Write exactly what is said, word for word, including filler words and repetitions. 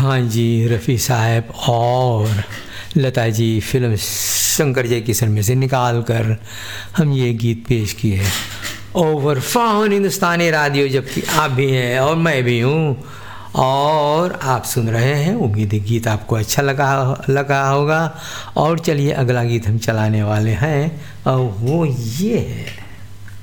हाँ जी, रफ़ी साहब और लता जी फिल्म शंकर जय किशन में से निकाल कर हम ये गीत पेश किए ओवर फाउन हिंदुस्तानी रेडियो, जबकि आप भी हैं और मैं भी हूँ और आप सुन रहे हैं। उम्मीद है गीत आपको अच्छा लगा लगा होगा। और चलिए अगला गीत हम चलाने वाले हैं और वो ये है।